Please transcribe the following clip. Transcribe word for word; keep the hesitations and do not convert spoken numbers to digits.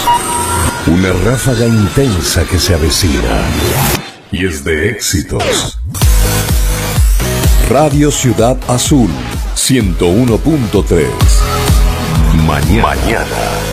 Una ráfaga intensa que se avecina. Y es de éxitos. Radio Ciudad Azul, ciento uno punto tres. Mañana. Mañana.